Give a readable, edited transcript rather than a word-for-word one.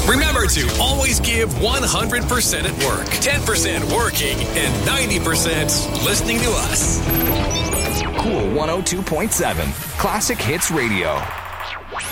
Remember to always give 100% at work, 10% working, and 90% listening to us. Cool 102.7 Classic Hits Radio.